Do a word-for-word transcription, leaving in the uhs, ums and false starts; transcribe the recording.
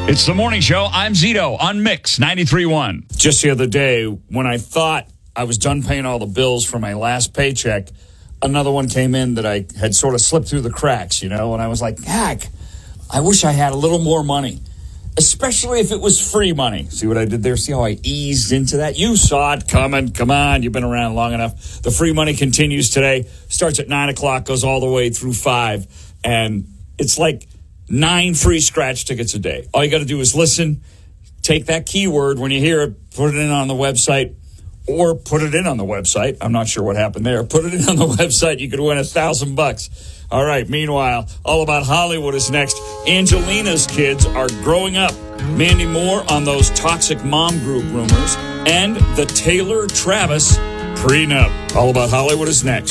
It's the morning show. I'm Zito on Mix ninety-three point one. Just the other day, when I thought I was done paying all the bills for my last paycheck, another one came in that I had sort of slipped through the cracks, you know, and I was like, heck, I wish I had a little more money, especially if it was free money. See what I did there? See how I eased into that? You saw it coming. Come on, you've been around long enough. The free money continues today, starts at nine o'clock, goes all the way through five, and it's like nine free scratch tickets a day. All you got to do is listen, take that keyword when you hear it, put it in on the website, or put it in on the website. I'm not sure what happened there. Put it in on the website. You could win a thousand bucks. All right. Meanwhile, All About Hollywood is next. Angelina's kids are growing up. Mandy Moore on those toxic mom group rumors, and the Taylor Travis prenup. All About Hollywood is next.